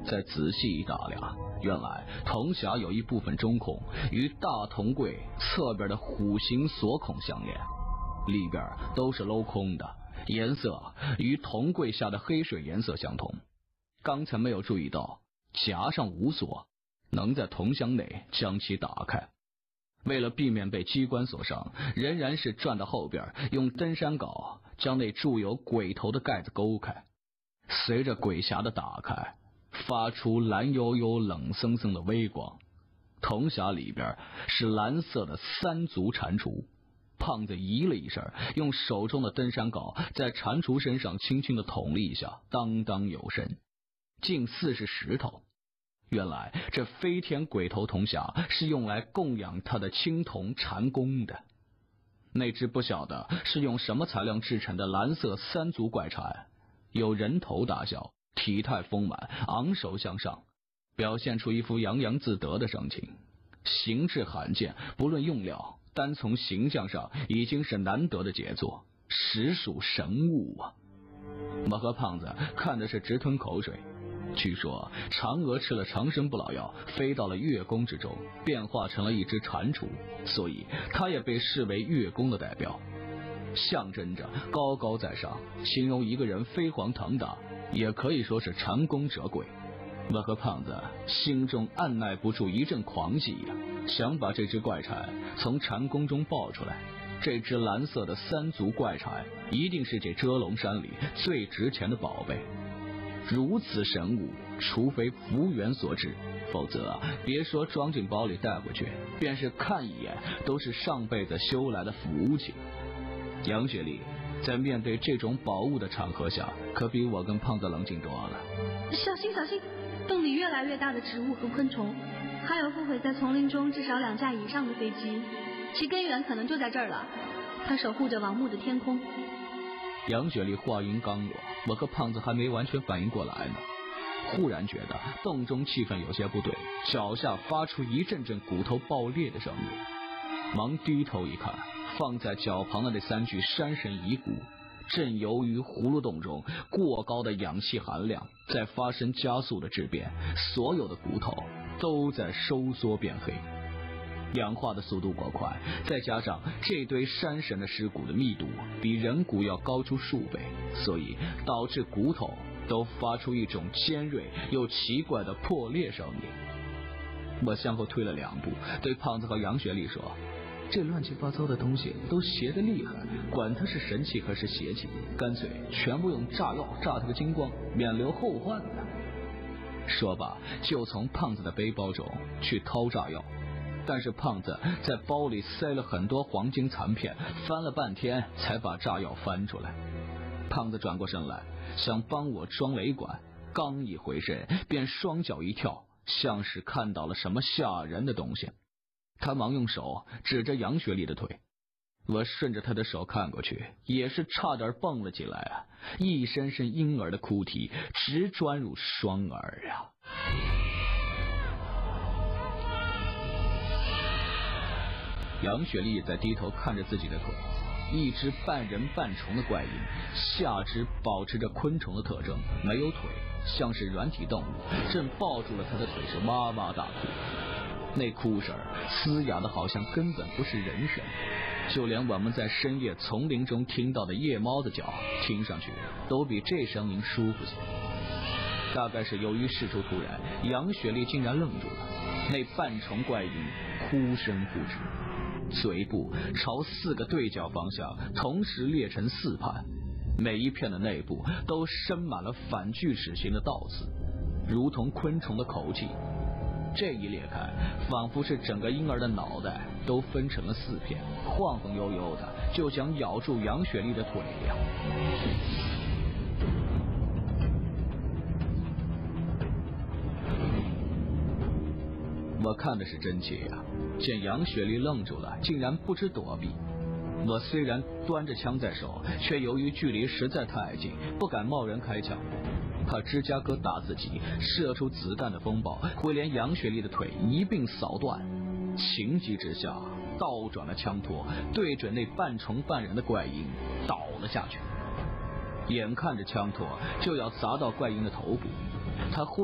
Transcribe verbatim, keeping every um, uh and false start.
再仔细一打量，原来铜匣有一部分中孔与大铜柜侧边的虎形锁孔相连，里边都是镂空的，颜色与铜柜下的黑水颜色相同。刚才没有注意到匣上无锁，能在铜箱内将其打开。为了避免被机关所伤，仍然是转到后边，用登山镐将那铸有鬼头的盖子勾开。随着鬼匣的打开，发出蓝幽幽冷森森的微光，铜匣里边是蓝色的三足蟾蜍。胖子咦了一声，用手中的登山镐在蟾蜍身上轻轻地捅了一下，当当有声，近似是石头。原来这飞天鬼头铜匣是用来供养他的青铜蟾宫的。那只不晓得是用什么材料制成的蓝色三足怪蟾，有人头大小，体态丰满，昂首向上，表现出一副洋洋自得的神情，形制罕见，不论用料，单从形象上已经是难得的杰作，实属神物啊！我和胖子看的是直吞口水。据说嫦娥吃了长生不老药，飞到了月宫之中，变化成了一只蟾蜍，所以它也被视为月宫的代表，象征着高高在上，形容一个人飞黄腾达，也可以说是蟾宫者贵。我和胖子心中按耐不住一阵狂喜呀、啊，想把这只怪蟾从蟾宫中抱出来。这只蓝色的三足怪蟾一定是这遮龙山里最值钱的宝贝。如此神物，除非福缘所致，否则别说装进包里带回去，便是看一眼都是上辈子修来的福气。杨雪丽在面对这种宝物的场合下，可比我跟胖子冷静多了。 小心小心，洞里越来越大的植物和昆虫，还有附毁在丛林中至少两架以上的飞机，其根源可能就在这儿了。它守护着王墓的天空。 杨雪丽话音刚落，我和胖子还没完全反应过来呢，忽然觉得洞中气氛有些不对，脚下发出一阵阵骨头爆裂的声音，忙低头一看，放在脚旁的那三具山神遗骨，正由于葫芦洞中过高的氧气含量在发生加速的质变，所有的骨头都在收缩变黑。氧化的速度过快，再加上这堆山神的尸骨的密度比人骨要高出数倍，所以导致骨头都发出一种尖锐又奇怪的破裂声音。我向后退了两步，对胖子和杨雪丽说，这乱七八糟的东西都邪得厉害，管它是神气还是邪气，干脆全部用炸药炸它个精光，免留后患的。说罢就从胖子的背包中去掏炸药，但是胖子在包里塞了很多黄金残片，翻了半天才把炸药翻出来。胖子转过身来想帮我装雷管，刚一回身便双脚一跳，像是看到了什么吓人的东西。他忙用手指着杨雪丽的腿，我顺着他的手看过去，也是差点蹦了起来啊！一声声婴儿的哭啼直钻入双耳啊！杨雪丽在低头看着自己的腿，一只半人半虫的怪婴，下肢保持着昆虫的特征，没有腿，像是软体动物，正抱住了他的腿是哇哇大哭。那哭声嘶哑的好像根本不是人声，就连我们在深夜丛林中听到的夜猫的叫，听上去都比这声音舒服些。大概是由于事出突然，杨雪丽竟然愣住了，那半虫怪婴哭声不止，嘴部朝四个对角方向同时裂成四片，每一片的内部都生满了反锯齿形的倒刺，如同昆虫的口气。这一裂开，仿佛是整个婴儿的脑袋都分成了四片，晃晃悠悠的，就想咬住杨雪丽的腿呀。我看的是真切呀，见杨雪丽愣住了，竟然不知躲避。我虽然端着枪在手，却由于距离实在太近，不敢贸然开枪，怕芝加哥打字机射出子弹的风暴会连杨雪丽的腿一并扫断。情急之下，倒转了枪托，对准那半虫半人的怪婴倒了下去。眼看着枪托就要砸到怪婴的头部，他忽